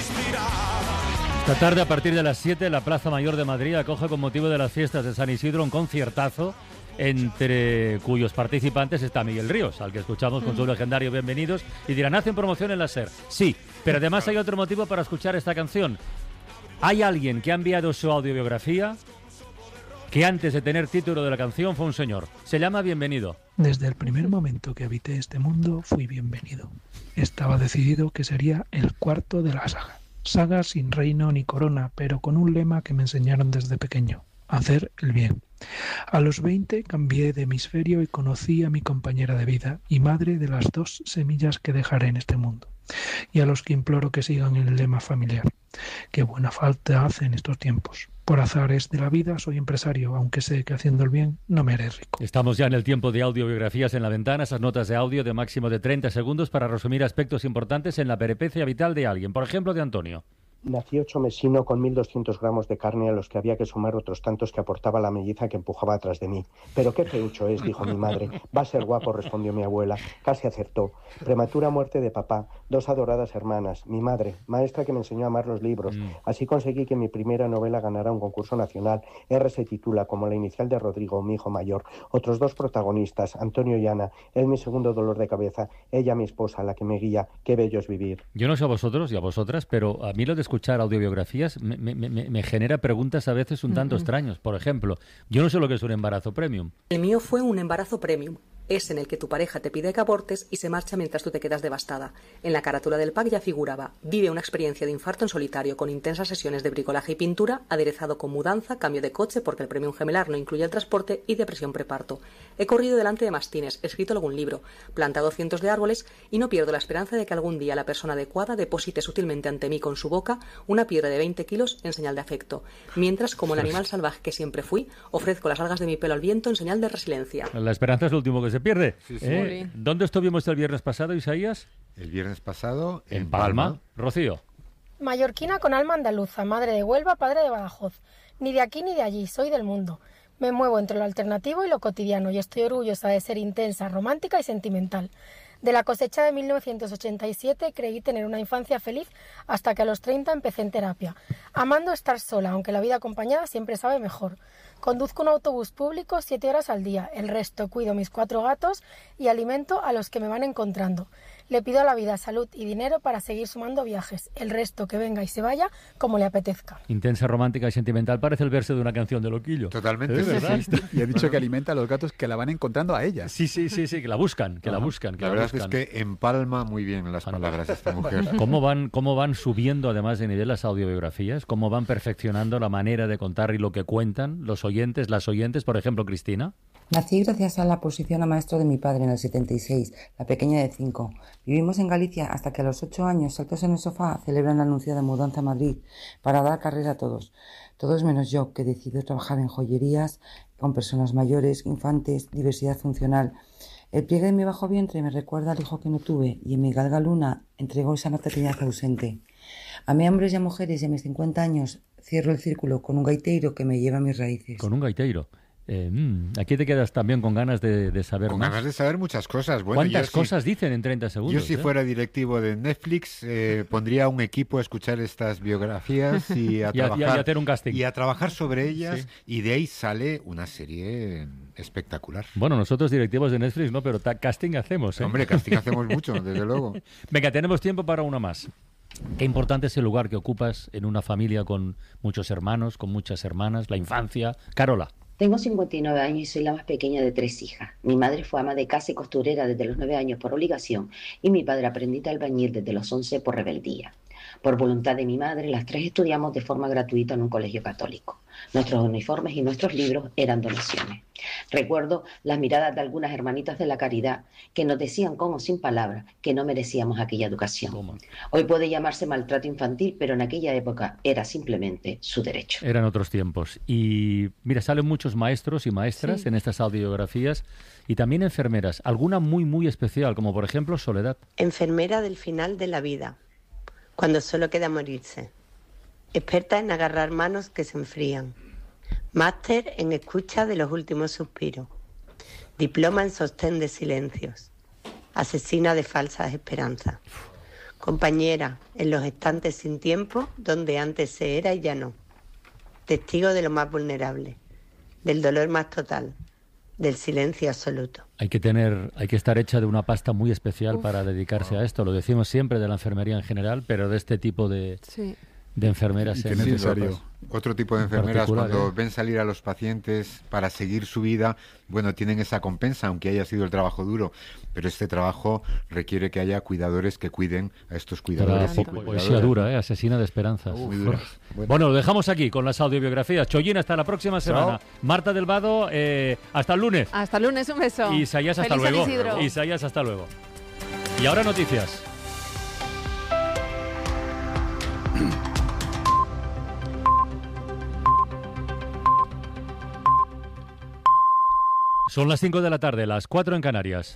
Esta tarde, a partir de las 7, la Plaza Mayor de Madrid acoge con motivo de las fiestas de San Isidro un conciertazo entre cuyos participantes está Miguel Ríos, al que escuchamos con su legendario Bienvenidos, y dirán, ¿hacen promoción en la SER? Sí, pero además hay otro motivo para escuchar esta canción. Hay alguien que ha enviado su audiobiografía que antes de tener título de la canción fue un señor. Se llama Bienvenido. Desde el primer momento que habité este mundo fui bienvenido. Estaba decidido que sería el cuarto de la saga. Saga sin reino ni corona, pero con un lema que me enseñaron desde pequeño: hacer el bien. A los 20 cambié de hemisferio y conocí a mi compañera de vida y madre de las 2 semillas que dejaré en este mundo. Y a los que imploro que sigan el lema familiar. Qué buena falta hace en estos tiempos. Por azares de la vida soy empresario, aunque sé que haciendo el bien no me haré rico. Estamos ya en el tiempo de audiobiografías en la ventana, esas notas de audio de máximo de 30 segundos para resumir aspectos importantes en la peripecia vital de alguien. Por ejemplo, de Antonio. Nací ochomesino con 1.200 gramos de carne a los que había que sumar otros tantos que aportaba la melliza que empujaba atrás de mí. «Pero qué feucho es», dijo mi madre. «Va a ser guapo», respondió mi abuela. Casi acertó. Prematura muerte de papá, 2 adoradas hermanas, mi madre, maestra que me enseñó a amar los libros. Así conseguí que mi primera novela ganara un concurso nacional. R se titula como la inicial de Rodrigo, mi hijo mayor. Otros 2 protagonistas, Antonio y Ana. Él mi segundo dolor de cabeza, ella mi esposa, la que me guía. Qué bello es vivir. Yo no sé a vosotros y a vosotras, pero a mí lo de escuchar audiobiografías me genera preguntas a veces un tanto extraños. Por ejemplo, yo no sé lo que es un embarazo premium. El mío fue un embarazo premium. Es en el que tu pareja te pide que abortes y se marcha mientras tú te quedas devastada. En la carátula del pack ya figuraba: vive una experiencia de infarto en solitario con intensas sesiones de bricolaje y pintura, aderezado con mudanza, cambio de coche porque el premium gemelar no incluye el transporte y depresión preparto. He corrido delante de mastines, escrito algún libro, plantado cientos de árboles y no pierdo la esperanza de que algún día la persona adecuada deposite sutilmente ante mí con su boca una piedra de 20 kilos en señal de afecto. Mientras, como el animal salvaje que siempre fui, ofrezco las algas de mi pelo al viento en señal de resiliencia. La esperanza es lo último que se pierde. Sí, sí. ¿Dónde estuvimos el viernes pasado, Isaías? El viernes pasado en Palma. Rocío. Mallorquina con alma andaluza, madre de Huelva, padre de Badajoz. Ni de aquí ni de allí, soy del mundo. Me muevo entre lo alternativo y lo cotidiano y estoy orgullosa de ser intensa, romántica y sentimental. De la cosecha de 1987 creí tener una infancia feliz hasta que a los 30 empecé en terapia. Amando estar sola, aunque la vida acompañada siempre sabe mejor. Conduzco un autobús público 7 horas al día. El resto cuido mis 4 gatos y alimento a los que me van encontrando. Le pido a la vida salud y dinero para seguir sumando viajes. El resto que venga y se vaya como le apetezca. Intensa, romántica y sentimental parece el verso de una canción de Loquillo. Totalmente. ¿Verdad? Y ha dicho que alimenta a los gatos que la van encontrando a ella. Sí, que la buscan, que la buscan. La verdad es que empalma muy bien las palabras de esta mujer. ¿Cómo van subiendo además de nivel las audiobiografías? ¿Cómo van perfeccionando la manera de contar y lo que cuentan los oyentes, las oyentes? Por ejemplo, Cristina. Nací gracias a la posición a maestro de mi padre en el 76, la pequeña de 5. Vivimos en Galicia hasta que a los 8 años, saltos en el sofá, celebran la anunciada mudanza a Madrid para dar carrera a todos. Todos menos yo, que decido trabajar en joyerías, con personas mayores, infantes, diversidad funcional. El pliegue de mi bajo vientre me recuerda al hijo que no tuve y en mi galga luna entregó esa maternidad ausente. Amé a hombres y a mujeres y a mis 50 años cierro el círculo con un gaiteiro que me lleva a mis raíces. Con un gaiteiro. Aquí te quedas también con ganas de saber con más. Con ganas de saber muchas cosas. Bueno, ¿cuántas cosas dicen en 30 segundos? Yo si fuera directivo de Netflix pondría un equipo a escuchar estas biografías y a trabajar, y hacer un casting. Y a trabajar sobre ellas, y de ahí sale una serie espectacular. Bueno, nosotros directivos de Netflix no, pero casting hacemos. Hombre, casting hacemos mucho, desde luego. Venga, tenemos tiempo para una más. Qué importante es el lugar que ocupas en una familia con muchos hermanos, con muchas hermanas, la infancia. Carola. Tengo 59 años y soy la más pequeña de 3 hijas. Mi madre fue ama de casa y costurera desde los 9 años por obligación y mi padre aprendiz de albañil desde los 11 por rebeldía. Por voluntad de mi madre, las 3 estudiamos de forma gratuita en un colegio católico. Nuestros uniformes y nuestros libros eran donaciones. Recuerdo las miradas de algunas hermanitas de la caridad que nos decían con o sin palabras que no merecíamos aquella educación. Toma. Hoy puede llamarse maltrato infantil, pero en aquella época era simplemente su derecho. Eran otros tiempos. Y mira, salen muchos maestros y maestras en estas audiografías y también enfermeras. Alguna muy, muy especial, como por ejemplo Soledad. Enfermera del final de la vida, cuando solo queda morirse. Experta en agarrar manos que se enfrían. Máster en escucha de los últimos suspiros. Diploma en sostén de silencios. Asesina de falsas esperanzas. Compañera, en los estantes sin tiempo, donde antes se era y ya no. Testigo de lo más vulnerable, del dolor más total, del silencio absoluto. Hay que estar hecha de una pasta muy especial para dedicarse a esto. Lo decimos siempre de la enfermería en general, pero de este tipo de enfermeras es necesario. Otro tipo de enfermeras cuando ven salir a los pacientes para seguir su vida, bueno, tienen esa compensa, aunque haya sido el trabajo duro, pero este trabajo requiere que haya cuidadores que cuiden a estos cuidadores. Poesía dura, asesina de esperanzas. Muy dura. Bueno, lo dejamos aquí con las audiobiografías. Chollín, hasta la próxima semana. Chao. Marta del Vado, hasta el lunes. Hasta el lunes, un beso. Isaías, hasta luego. Isaías, hasta luego. Y ahora noticias. Son las 5 de la tarde, las 4 en Canarias.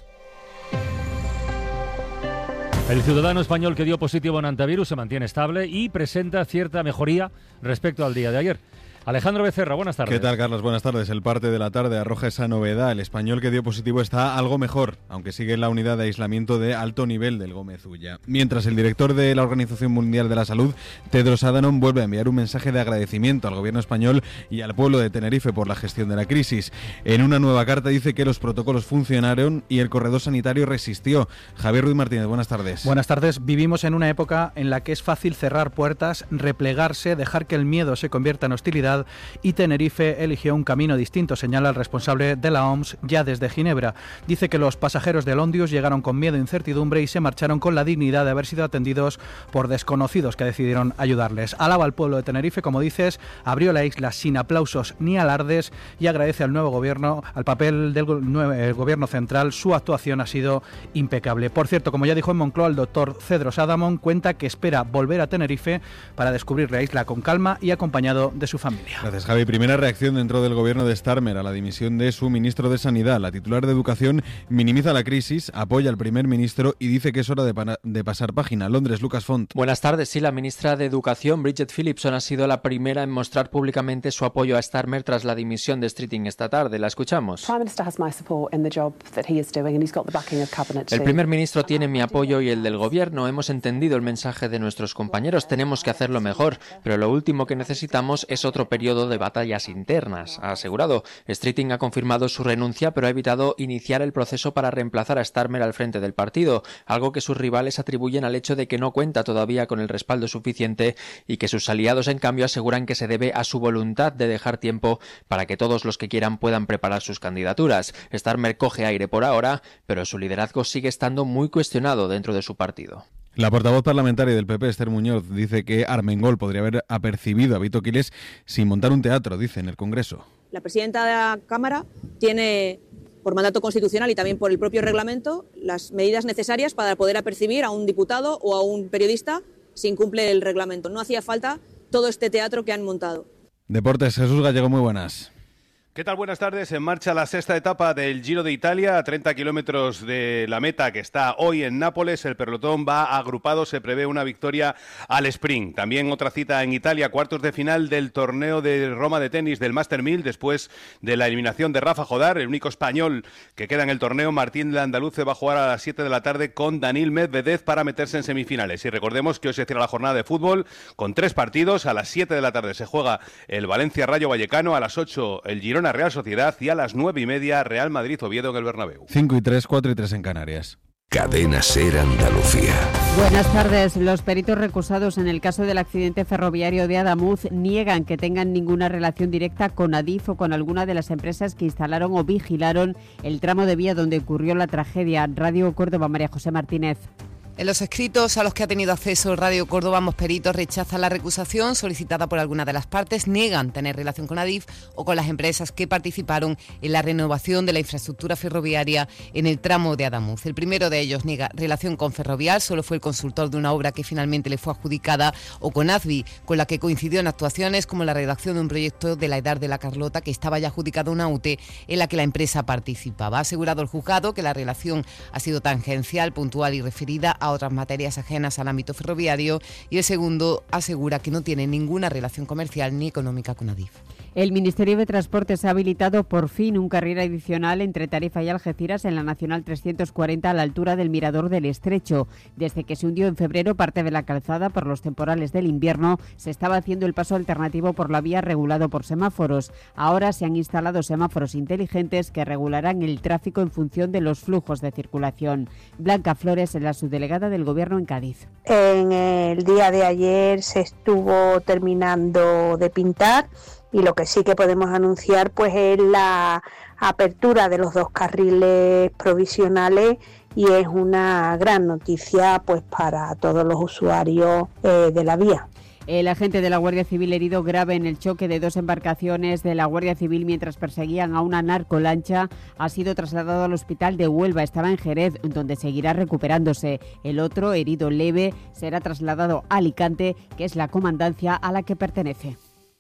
El ciudadano español que dio positivo en antivirus se mantiene estable y presenta cierta mejoría respecto al día de ayer. Alejandro Becerra, buenas tardes. ¿Qué tal, Carlos? Buenas tardes. El parte de la tarde arroja esa novedad. El español que dio positivo está algo mejor, aunque sigue en la unidad de aislamiento de alto nivel del Gómez Ulla. Mientras el director de la Organización Mundial de la Salud, Tedros Adhanom, vuelve a enviar un mensaje de agradecimiento al gobierno español y al pueblo de Tenerife por la gestión de la crisis. En una nueva carta dice que los protocolos funcionaron y el corredor sanitario resistió. Javier Ruiz Martínez, buenas tardes. Buenas tardes. Vivimos en una época en la que es fácil cerrar puertas, replegarse, dejar que el miedo se convierta en hostilidad, y Tenerife eligió un camino distinto, señala el responsable de la OMS ya desde Ginebra. Dice que los pasajeros del Ondius llegaron con miedo e incertidumbre y se marcharon con la dignidad de haber sido atendidos por desconocidos que decidieron ayudarles. Alaba al pueblo de Tenerife, como dices, abrió la isla sin aplausos ni alardes y agradece al nuevo gobierno, al papel del gobierno central. Su actuación ha sido impecable. Por cierto, como ya dijo en Moncloa, el doctor Tedros Adhanom cuenta que espera volver a Tenerife para descubrir la isla con calma y acompañado de su familia. Gracias, Javi. Primera reacción dentro del gobierno de Starmer a la dimisión de su ministro de Sanidad. La titular de Educación minimiza la crisis, apoya al primer ministro y dice que es hora de pasar página. Londres, Lucas Font. Buenas tardes. Sí, la ministra de Educación, Bridget Phillipson, ha sido la primera en mostrar públicamente su apoyo a Starmer tras la dimisión de Streeting esta tarde. La escuchamos. El primer ministro tiene mi apoyo y el del gobierno. Hemos entendido el mensaje de nuestros compañeros. Tenemos que hacerlo mejor, pero lo último que necesitamos es otro periodo de batallas internas, ha asegurado. Streeting ha confirmado su renuncia, pero ha evitado iniciar el proceso para reemplazar a Starmer al frente del partido, algo que sus rivales atribuyen al hecho de que no cuenta todavía con el respaldo suficiente y que sus aliados, en cambio, aseguran que se debe a su voluntad de dejar tiempo para que todos los que quieran puedan preparar sus candidaturas. Starmer coge aire por ahora, pero su liderazgo sigue estando muy cuestionado dentro de su partido. La portavoz parlamentaria del PP, Esther Muñoz, dice que Armengol podría haber apercibido a Vito Quiles sin montar un teatro, dice, en el Congreso. La presidenta de la Cámara tiene, por mandato constitucional y también por el propio reglamento, las medidas necesarias para poder apercibir a un diputado o a un periodista si incumple el reglamento. No hacía falta todo este teatro que han montado. Deportes, Jesús Gallego, muy buenas. ¿Qué tal? Buenas tardes. En marcha la sexta etapa del Giro de Italia, a 30 kilómetros de la meta que está hoy en Nápoles. El pelotón va agrupado, se prevé una victoria al sprint. También otra cita en Italia, cuartos de final del torneo de Roma de tenis del Master 1000, después de la eliminación de Rafa Jodar, el único español que queda en el torneo. Martín Landaluce va a jugar a las 7 de la tarde con Daniil Medvedev para meterse en semifinales. Y recordemos que hoy se cierra la jornada de fútbol con 3 partidos. A las 7 de la tarde se juega el Valencia Rayo Vallecano, a las 8 el Girona Real Sociedad y a las 9:30 Real Madrid Oviedo en el Bernabéu. 5:03, 4:03 en Canarias. Cadena SER Andalucía. Buenas tardes. Los peritos recusados en el caso del accidente ferroviario de Adamuz niegan que tengan ninguna relación directa con Adif o con alguna de las empresas que instalaron o vigilaron el tramo de vía donde ocurrió la tragedia. Radio Córdoba, María José Martínez. En los escritos a los que ha tenido acceso Radio Córdoba, ambos peritos rechazan la recusación solicitada por alguna de las partes, niegan tener relación con Adif o con las empresas que participaron en la renovación de la infraestructura ferroviaria en el tramo de Adamuz. El primero de ellos niega relación con Ferrovial, solo fue el consultor de una obra que finalmente le fue adjudicada, o con ADVI, con la que coincidió en actuaciones como la redacción de un proyecto de la Edar de la Carlota que estaba ya adjudicado a una UTE en la que la empresa participaba. Ha asegurado el juzgado que la relación ha sido tangencial, puntual y referida a otras materias ajenas al ámbito ferroviario, y el segundo asegura que no tiene ninguna relación comercial ni económica con Adif. El Ministerio de Transportes ha habilitado por fin un carril adicional entre Tarifa y Algeciras en la Nacional 340 a la altura del Mirador del Estrecho. Desde que se hundió en febrero parte de la calzada por los temporales del invierno, se estaba haciendo el paso alternativo por la vía regulado por semáforos. Ahora se han instalado semáforos inteligentes que regularán el tráfico en función de los flujos de circulación. Blanca Flores es la subdelegada del Gobierno en Cádiz. En el día de ayer se estuvo terminando de pintar y lo que sí que podemos anunciar pues es la apertura de los 2 carriles provisionales y es una gran noticia pues para todos los usuarios de la vía. El agente de la Guardia Civil herido grave en el choque de 2 embarcaciones de la Guardia Civil mientras perseguían a una narcolancha ha sido trasladado al hospital de Huelva. Estaba en Jerez, donde seguirá recuperándose. El otro, herido leve, será trasladado a Alicante, que es la comandancia a la que pertenece.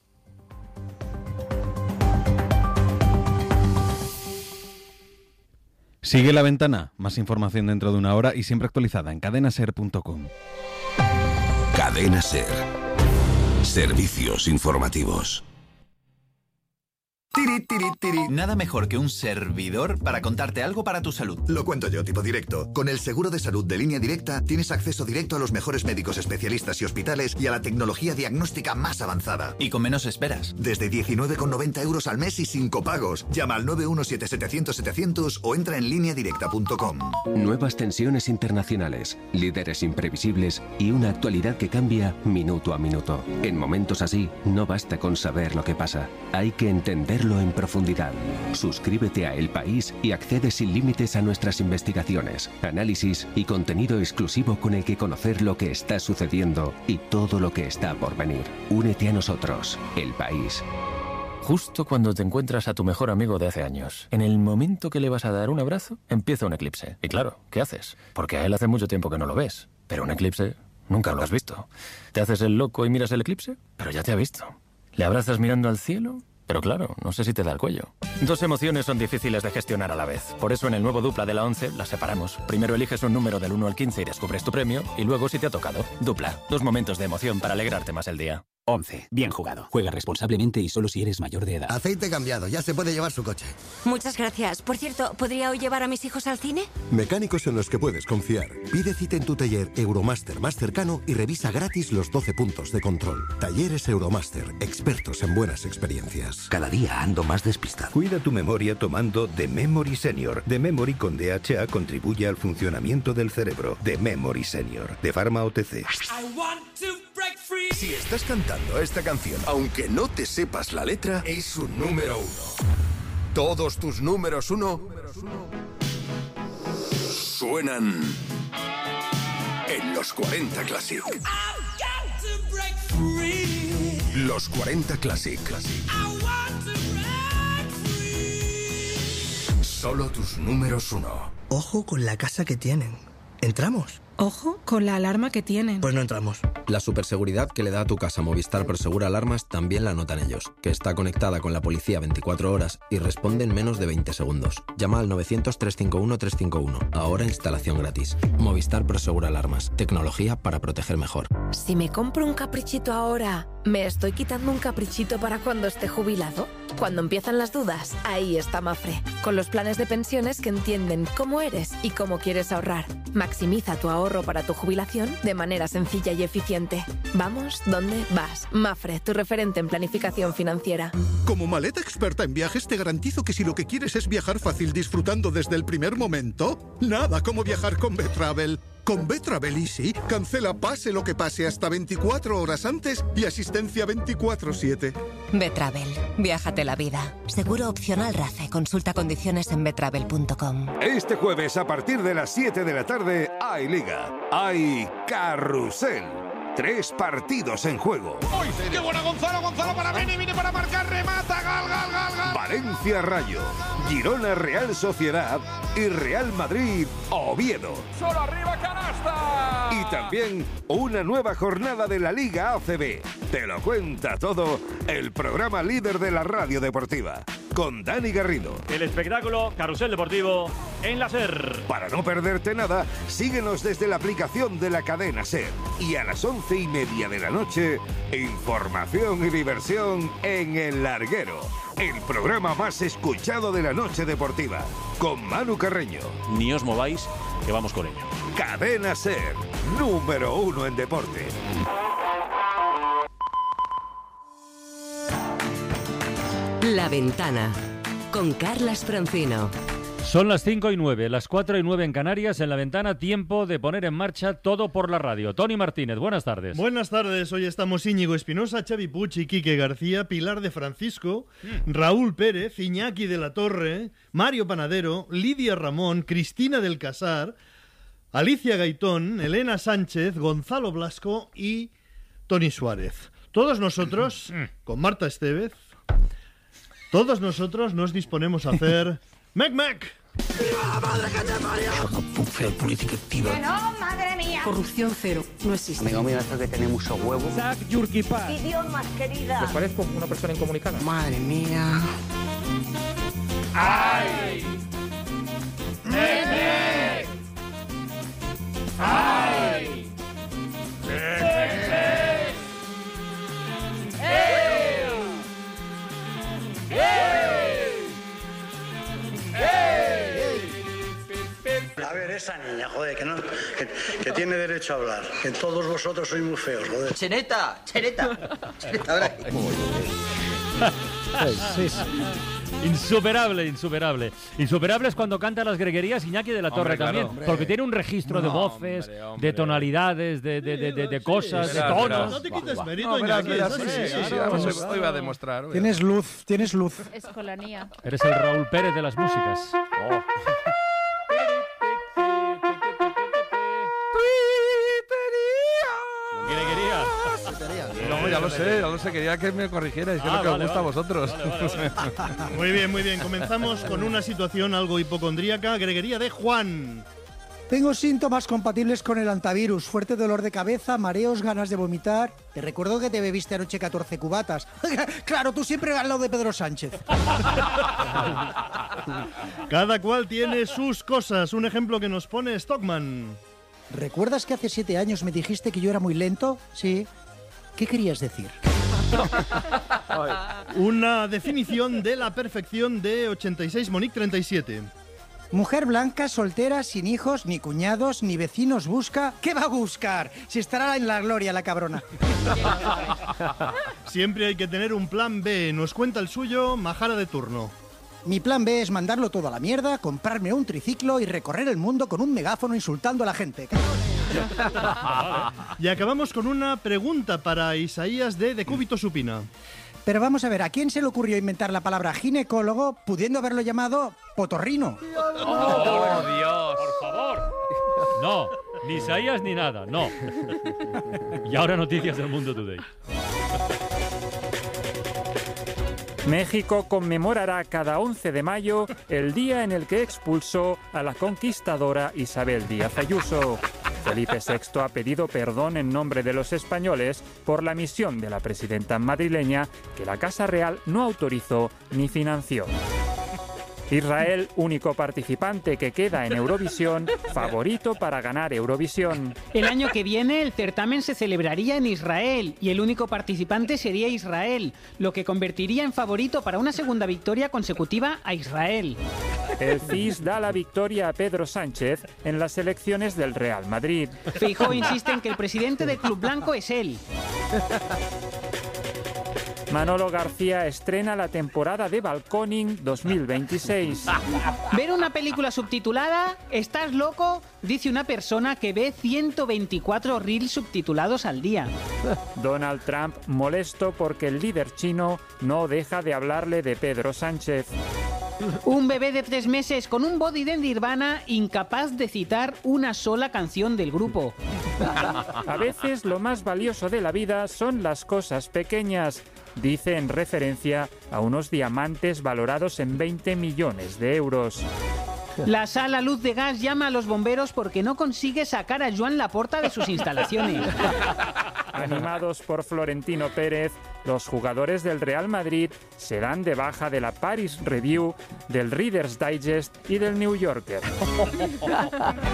Sigue La Ventana. Más información dentro de una hora y siempre actualizada en cadenaser.com. Cadena Ser. Servicios informativos. Tiri, tiri, tiri. Nada mejor que un servidor para contarte algo para tu salud. Lo cuento yo, tipo directo. Con el seguro de salud de Línea Directa tienes acceso directo a los mejores médicos especialistas y hospitales y a la tecnología diagnóstica más avanzada. Y con menos esperas. Desde 19,90 € al mes y sin copagos. Llama al 917-700-700 o entra en lineadirecta.com. Nuevas tensiones internacionales, líderes imprevisibles y una actualidad que cambia minuto a minuto. En momentos así, no basta con saber lo que pasa. Hay que entenderlo en profundidad. Suscríbete a El País y accede sin límites a nuestras investigaciones, análisis y contenido exclusivo con el que conocer lo que está sucediendo y todo lo que está por venir. Únete a nosotros, El País. Justo cuando te encuentras a tu mejor amigo de hace años, en el momento que le vas a dar un abrazo, empieza un eclipse. Y claro, ¿qué haces? Porque a él hace mucho tiempo que no lo ves. Pero un eclipse nunca lo has visto. ¿Te haces el loco y miras el eclipse? Pero ya te ha visto. ¿Le abrazas mirando al cielo? Pero claro, no sé si te da el cuello. 2 emociones son difíciles de gestionar a la vez. Por eso en el nuevo Dupla de la 11 las separamos. Primero eliges un número del 1 al 15 y descubres tu premio. Y luego si te ha tocado. Dupla. 2 momentos de emoción para alegrarte más el día. 11. Bien jugado. Juega responsablemente y solo si eres mayor de edad. Aceite cambiado. Ya se puede llevar su coche. Muchas gracias. Por cierto, ¿podría hoy llevar a mis hijos al cine? Mecánicos en los que puedes confiar. Pide cita en tu taller Euromaster más cercano y revisa gratis los 12 puntos de control. Talleres Euromaster. Expertos en buenas experiencias. Cada día ando más despistado. Cuida tu memoria tomando The Memory Senior. The Memory con DHA contribuye al funcionamiento del cerebro. The Memory Senior. De Pharma OTC. Si estás cantando esta canción, aunque no te sepas la letra, es un número 1. Todos tus números 1 suenan en los 40 Classic. Los 40 Classic. Solo tus números 1. Ojo con la casa que tienen. ¿Entramos? Ojo con la alarma que tienen. Pues no entramos. La superseguridad que le da a tu casa Movistar Prosegur Alarmas también la notan ellos, que está conectada con la policía 24 horas y responde en menos de 20 segundos. Llama al 900-351-351. Ahora instalación gratis. Movistar Prosegur Alarmas. Tecnología para proteger mejor. Si me compro un caprichito ahora, ¿me estoy quitando un caprichito para cuando esté jubilado? Cuando empiezan las dudas, ahí está Mafre. Con los planes de pensiones que entienden cómo eres y cómo quieres ahorrar. Maximiza tu ahorro para tu jubilación de manera sencilla y eficiente. Vamos, ¿dónde vas? Mafre, tu referente en planificación financiera. Como maleta experta en viajes, te garantizo que si lo que quieres es viajar fácil disfrutando desde el primer momento, nada como viajar con Betravel. Con Betravel Easy, cancela pase lo que pase hasta 24 horas antes y asistencia 24/7. Betravel, viájate la vida. Seguro opcional RACE. Consulta condiciones en betravel.com. Este jueves a partir de las 7 de la tarde hay Liga, hay Carrusel. 3 partidos en juego. ¡Uy! ¡Qué buena Gonzalo! ¡Gonzalo para Vini! ¡Viene para marcar! ¡Remata! ¡Gal, gal, gal, gal! Valencia Rayo, Girona Real Sociedad y Real Madrid Oviedo. ¡Solo arriba canasta! Y también una nueva jornada de la Liga ACB. Te lo cuenta todo el programa líder de la radio deportiva. con Dani Garrido. El espectáculo Carrusel Deportivo en la SER. Para no perderte nada, síguenos desde la aplicación de la cadena SER. Y a las 11:30 de la noche, información y diversión en El Larguero, el programa más escuchado de la noche deportiva, con Manu Carreño. Ni os mováis, que vamos con ello. Cadena SER, número 1 en deporte. La Ventana, con Carlas Francino. Son las 5:09, las 4:09 en Canarias. En La Ventana, tiempo de poner en marcha todo por la radio. Tony Martínez, buenas tardes. Buenas tardes, hoy estamos Íñigo Espinosa, Xavi Puig y Quique García, Pilar de Francisco, Raúl Pérez, Iñaki de la Torre, Mario Panadero, Lidia Ramón, Cristina del Casar, Alicia Gaitón, Elena Sánchez, Gonzalo Blasco y Tony Suárez. Todos nosotros, con Marta Estevez, todos nosotros nos disponemos a hacer ¡Mec! ¡Viva la madre que te parió! Política activa. ¡No, madre mía! Corrupción cero, no existe. Amigo mío, esto que tiene mucho huevo. Zach Yurkipa. Idiomas, querida. ¿Les parezco una persona incomunicada? Madre mía. ¡Ay! ¡Mec! ¡Ay! A ver, esa niña, joder, que tiene derecho a hablar. Que todos vosotros sois muy feos, joder. ¡Cheneta! Ahora. Insuperable. Insuperable es cuando canta las greguerías Iñaki de la Torre, claro, también, hombre. Porque tiene un registro de voces, hombre. De tonalidades, de cosas, de tonos. No te quites mérito, Iñaki. Hoy va a demostrar. Tienes luz. Escolanía. Eres el Raúl Pérez de las músicas. Oh. No, ya lo sé, quería que me corrigierais, que es lo que os gusta a vosotros. Vale. Muy bien, comenzamos con una situación algo hipocondríaca, greguería de Juan. Tengo síntomas compatibles con el antivirus, fuerte dolor de cabeza, mareos, ganas de vomitar. Te recuerdo que te bebiste anoche 14 cubatas. Claro, tú siempre al lado de Pedro Sánchez. Cada cual tiene sus cosas. Un ejemplo que nos pone Stockman. ¿Recuerdas que hace 7 años me dijiste que yo era muy lento? Sí. ¿Qué querías decir? Una definición de la perfección de 86 Monique 37. Mujer blanca, soltera, sin hijos, ni cuñados, ni vecinos busca. ¿Qué va a buscar? Si estará en la gloria la cabrona. Siempre hay que tener un plan B. Nos cuenta el suyo, Majara de turno. Mi plan B es mandarlo todo a la mierda, comprarme un triciclo y recorrer el mundo con un megáfono insultando a la gente. Y acabamos con una pregunta para Isaías de Decúbito Supina. Pero vamos a ver, ¿a quién se le ocurrió inventar la palabra ginecólogo pudiendo haberlo llamado potorrino? ¡Oh, Dios! ¡Por favor! No, ni Isaías ni nada, no. Y ahora noticias del Mundo Today. México conmemorará cada 11 de mayo el día en el que expulsó a la conquistadora Isabel Díaz Ayuso. Felipe VI ha pedido perdón en nombre de los españoles por la misión de la presidenta madrileña que la Casa Real no autorizó ni financió. Israel, único participante que queda en Eurovisión, favorito para ganar Eurovisión. El año que viene el certamen se celebraría en Israel y el único participante sería Israel, lo que convertiría en favorito para una segunda victoria consecutiva a Israel. El CIS da la victoria a Pedro Sánchez en las elecciones del Real Madrid. Feijóo insiste en que el presidente del Club Blanco es él. Manolo García estrena la temporada de Balconing 2026. ¿Ver una película subtitulada? ¿Estás loco? Dice una persona que ve 124 reels subtitulados al día. Donald Trump molesto porque el líder chino no deja de hablarle de Pedro Sánchez. Un bebé de 3 meses con un body de Nirvana incapaz de citar una sola canción del grupo. A veces lo más valioso de la vida son las cosas pequeñas, dice en referencia a unos diamantes valorados en 20 millones de euros. La Sala Luz de Gas llama a los bomberos porque no consigue sacar a Joan Laporta de sus instalaciones. Animados por Florentino Pérez, los jugadores del Real Madrid se dan de baja de la Paris Review, del Reader's Digest y del New Yorker.